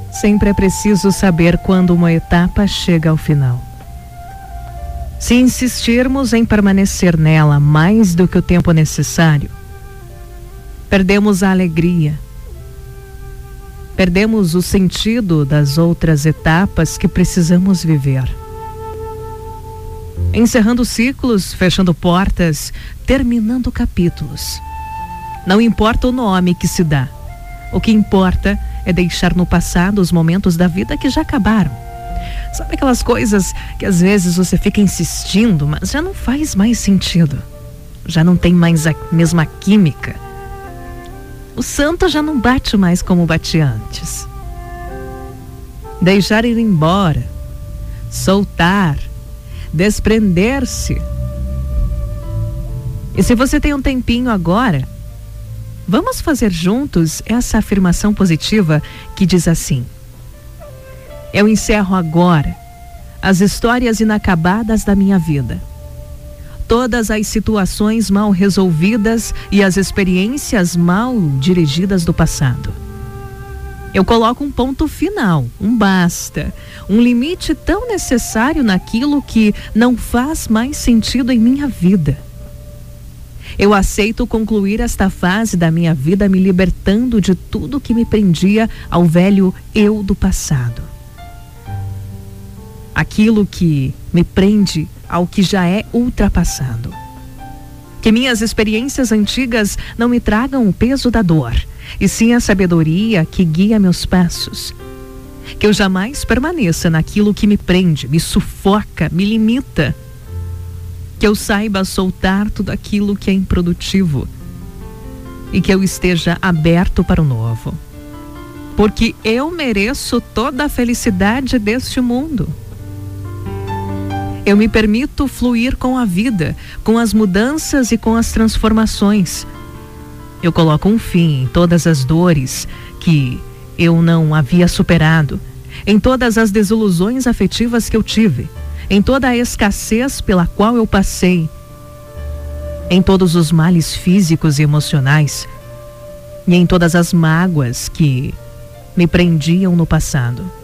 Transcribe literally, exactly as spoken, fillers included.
Sempre é preciso saber quando uma etapa chega ao final. Se insistirmos em permanecer nela mais do que o tempo necessário, perdemos a alegria, perdemos o sentido das outras etapas que precisamos viver. Encerrando ciclos, fechando portas, terminando capítulos. Não importa o nome que se dá. O que importa é deixar no passado os momentos da vida que já acabaram. Sabe aquelas coisas que às vezes você fica insistindo, mas já não faz mais sentido. Já não tem mais a mesma química. O santo já não bate mais como batia antes. Deixar ir embora, soltar, desprender-se. E se você tem um tempinho agora, vamos fazer juntos essa afirmação positiva que diz assim: eu encerro agora as histórias inacabadas da minha vida, todas as situações mal resolvidas e as experiências mal dirigidas do passado. Eu coloco um ponto final, um basta, um limite tão necessário naquilo que não faz mais sentido em minha vida. Eu aceito concluir esta fase da minha vida me libertando de tudo que me prendia ao velho eu do passado. Aquilo que me prende ao que já é ultrapassado. Que minhas experiências antigas não me tragam o peso da dor, e sim a sabedoria que guia meus passos. Que eu jamais permaneça naquilo que me prende, me sufoca, me limita. Que eu saiba soltar tudo aquilo que é improdutivo. E que eu esteja aberto para o novo. Porque eu mereço toda a felicidade deste mundo. Eu me permito fluir com a vida, com as mudanças e com as transformações. Eu coloco um fim em todas as dores que eu não havia superado, em todas as desilusões afetivas que eu tive, em toda a escassez pela qual eu passei, em todos os males físicos e emocionais, e em todas as mágoas que me prendiam no passado.